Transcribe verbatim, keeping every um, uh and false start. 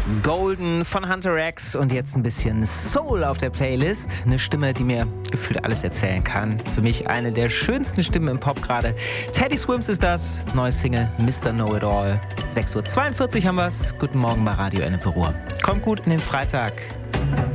Golden von Hunter X und jetzt ein bisschen Soul auf der Playlist. Eine Stimme, die mir gefühlt alles erzählen kann. Für mich eine der schönsten Stimmen im Pop gerade. Teddy Swims ist das. Neue Single Mister Know-It-All. sechs Uhr zweiundvierzig haben wir's. Guten Morgen bei Radio Ennepe Ruhr. Kommt gut in den Freitag.